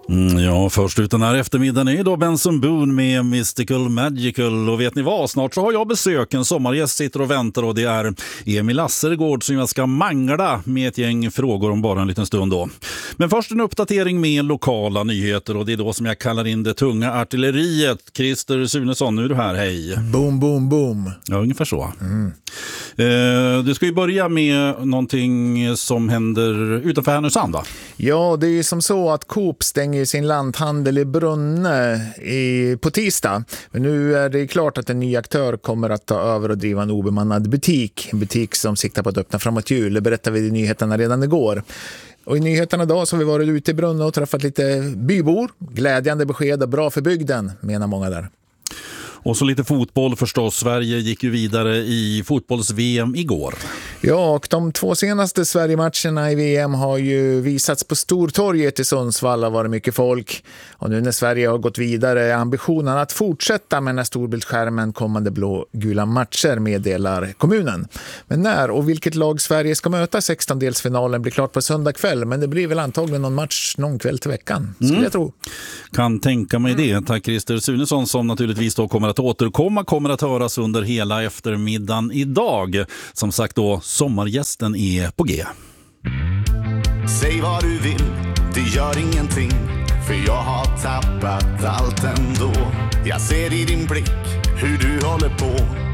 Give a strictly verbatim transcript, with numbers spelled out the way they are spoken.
Mm, ja, först ut den här eftermiddagen är då Benson Boone med Mystical Magical. Och vet ni vad, snart så har jag besök. En sommargäst sitter och väntar och det är Emil Assergård som jag ska mangla med ett gäng frågor om bara en liten stund då. Men först en uppdatering med lokala nyheter och det är då som jag kallar in det tunga artilleriet. Christer Sunesson, nu är du här, hej. Boom, boom, boom. Ja, ungefär så. Mm. Eh, du ska ju börja med någonting som händer utanför Härnösand, va? Ja, det är som så att Coop stänger sin lanthandel i Brunne i, på tisdag. Men nu är det klart att en ny aktör kommer att ta över och driva en obemannad butik. En butik som siktar på att öppna framåt jul. Det berättade vi i nyheterna redan igår. Och i nyheterna idag så har vi varit ute i Brunne och träffat lite bybor. Glädjande besked och bra för bygden, menar många där. Och så lite fotboll förstås. Sverige gick ju vidare i fotbolls-V M igår. Ja, och de två senaste Sverige-matcherna i V M har ju visats på Stortorget i Sundsvall. Har varit mycket folk. Och nu när Sverige har gått vidare är ambitionen att fortsätta med den här storbildsskärmen kommande blå-gula matcher, meddelar kommunen. Men när och vilket lag Sverige ska möta sextondelsfinalen blir klart på söndag kväll. Men det blir väl antagligen någon match någon kväll till veckan, skulle mm. jag tro. Kan tänka mig det. Tack Christer Sunesson som naturligtvis då kommer att återkomma, kommer att höras under hela eftermiddagen idag. Som sagt då, sommargästen är på G. Säg vad du vill, det gör ingenting, för jag har tappat allt ändå. Jag ser i din blick hur du håller på